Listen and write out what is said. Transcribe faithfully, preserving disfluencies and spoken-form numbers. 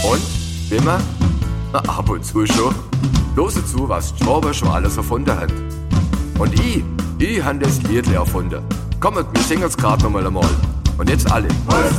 Und, Wimmer? Na, ab und zu schon. Lose zu, was Strauber schon alles erfunden hat. Und ich, ich han das Liedle erfunden. Kommt, wir singen's grad nochmal einmal. Und jetzt alle.